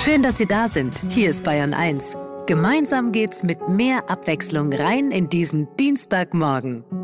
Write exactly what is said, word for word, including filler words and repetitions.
Schön, dass Sie da sind. Hier ist Bayern eins. Gemeinsam geht's mit mehr Abwechslung rein in diesen Dienstagmorgen.